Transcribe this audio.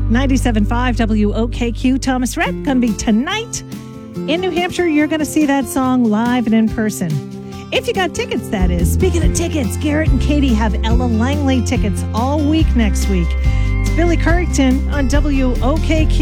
97.5 WOKQ. Thomas Rhett going to be tonight in New Hampshire. You're going to see that song live and in person. If you got tickets, that is. Speaking of tickets, Garrett and Katie have Ella Langley tickets all week next week. It's Billy Currington on WOKQ.